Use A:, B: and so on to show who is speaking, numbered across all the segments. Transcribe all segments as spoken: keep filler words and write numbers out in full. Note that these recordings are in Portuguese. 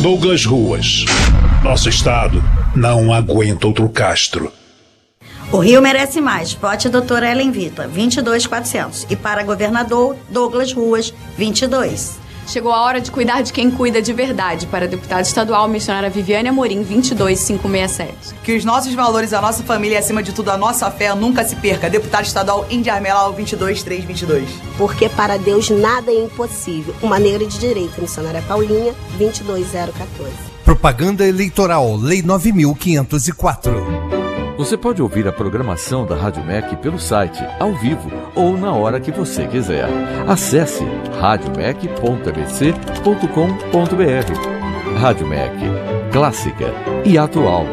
A: Douglas Ruas. Nosso estado não aguenta outro Castro.
B: O Rio merece mais. Vote doutora Ellen Vita, vinte e dois mil e quatrocentos. E para governador, Douglas Ruas, vinte e dois.
C: Chegou a hora de cuidar de quem cuida de verdade. Para deputada estadual, missionária Viviane Amorim, vinte e dois mil quinhentos e sessenta e sete.
D: Que os nossos valores, a nossa família e, acima de tudo, a nossa fé nunca se perca. Deputada estadual Indy Armelau, vinte e dois mil trezentos e vinte e dois.
E: Porque para Deus nada é impossível. Uma negra de direita, missionária Paulinha, vinte e dois mil quatorze.
F: Propaganda eleitoral, Lei nove mil quinhentos e quatro.
G: Você pode ouvir a programação da Rádio M E C pelo site, ao vivo ou na hora que você quiser. Acesse rádio mec ponto m c ponto com ponto b r. Rádio M E C, clássica e atual.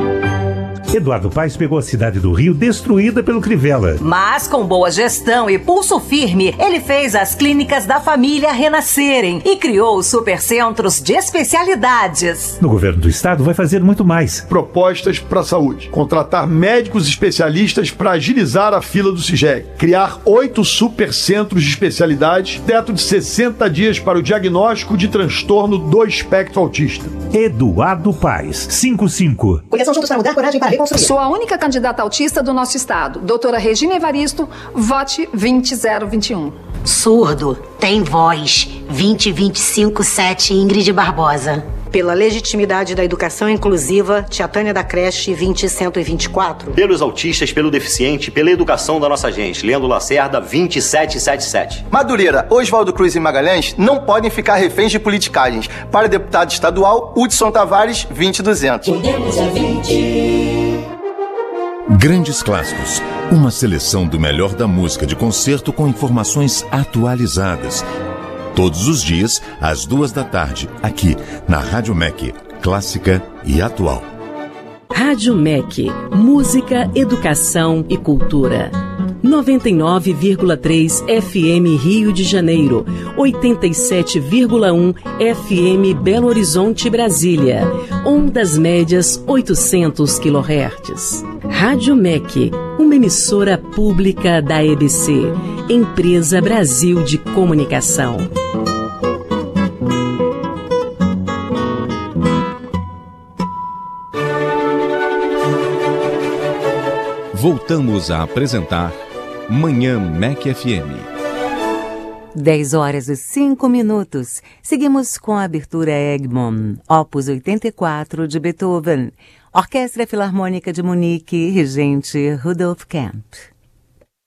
H: Eduardo Paes pegou a cidade do Rio destruída pelo Crivella.
I: Mas com boa gestão e pulso firme, ele fez as clínicas da família renascerem e criou supercentros de especialidades.
H: No governo do estado vai fazer muito mais.
J: Propostas para a saúde. Contratar médicos especialistas para agilizar a fila do CIGEG. Criar oito supercentros de especialidades. Teto de sessenta dias para o diagnóstico de transtorno do espectro autista.
H: Eduardo Paes, cinquenta e cinco.
K: Coligação Juntos para Mudar, coragem para reconstruir.
L: Sou a única candidata autista do nosso estado. Doutora Regina Evaristo, vote vinte mil vinte e um.
M: Surdo, tem voz. vinte vinte e cinco sete Ingrid Barbosa.
N: Pela legitimidade da educação inclusiva, Tia Tânia da Creche, vinte cento e vinte e quatro.
O: Pelos autistas, pelo deficiente, pela educação da nossa gente. Leandro Lacerda, vinte e sete setenta e sete.
P: Madureira, Oswaldo Cruz e Magalhães não podem ficar reféns de politicagens. Para deputado estadual, Hudson Tavares, vinte e duzentos.
Q: Podemos a vinte.
R: Grandes Clássicos, uma seleção do melhor da música de concerto com informações atualizadas. Todos os dias, às duas da tarde, aqui na Rádio M E C, clássica e atual.
S: Rádio M E C, música, educação e cultura. noventa e nove vírgula três F M Rio de Janeiro, oitenta e sete vírgula um F M Belo Horizonte, Brasília, ondas médias oitocentos quilohertz. Rádio M E C, uma emissora pública da E B C, Empresa Brasil de Comunicação.
T: Voltamos a apresentar Manhã M E C F M.
U: dez horas e cinco minutos. Seguimos com a abertura Egmont, opus oitenta e quatro de Beethoven. Orquestra Filarmônica de Munique, regente Rudolf Kemp.